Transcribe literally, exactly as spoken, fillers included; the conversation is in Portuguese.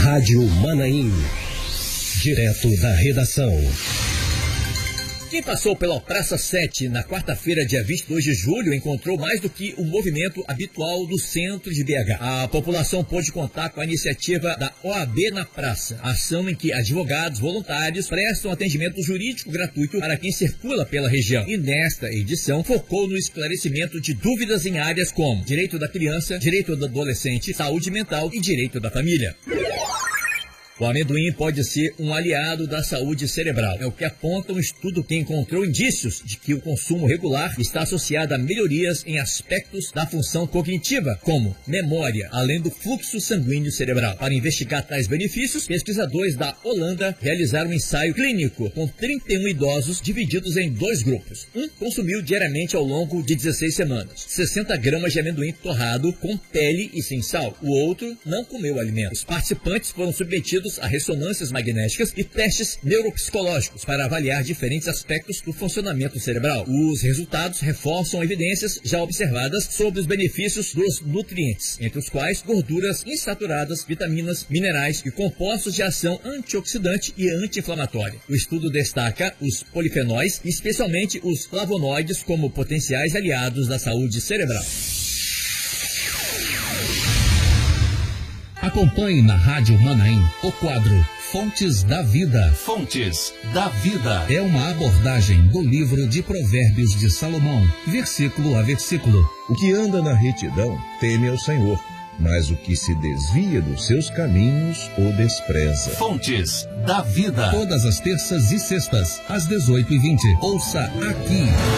Rádio Manaim. Direto da redação. Quem passou pela Praça sete na quarta-feira, dia vinte e dois de julho, encontrou mais do que o movimento habitual do centro de B H. A população pôde contar com a iniciativa da O A B na Praça, ação em que advogados voluntários prestam atendimento jurídico gratuito para quem circula pela região. E nesta edição focou no esclarecimento de dúvidas em áreas como direito da criança, direito do adolescente, saúde mental e direito da família. O amendoim pode ser um aliado da saúde cerebral. É o que aponta um estudo que encontrou indícios de que o consumo regular está associado a melhorias em aspectos da função cognitiva, como memória, além do fluxo sanguíneo cerebral. Para investigar tais benefícios, pesquisadores da Holanda realizaram um ensaio clínico com trinta e um idosos divididos em dois grupos. Um consumiu diariamente ao longo de dezesseis semanas sessenta gramas de amendoim torrado com pele e sem sal. O outro não comeu alimentos. Os participantes foram submetidos a ressonâncias magnéticas e testes neuropsicológicos para avaliar diferentes aspectos do funcionamento cerebral. Os resultados reforçam evidências já observadas sobre os benefícios dos nutrientes, entre os quais gorduras insaturadas, vitaminas, minerais e compostos de ação antioxidante e anti-inflamatória. O estudo destaca os polifenóis, especialmente os flavonoides, como potenciais aliados da saúde cerebral. Acompanhe na Rádio Manaim o quadro Fontes da Vida. Fontes da Vida é uma abordagem do livro de Provérbios de Salomão, versículo a versículo. O que anda na retidão teme ao Senhor, mas o que se desvia dos seus caminhos o despreza. Fontes da Vida. Todas as terças e sextas, às dezoito e vinte. Ouça aqui.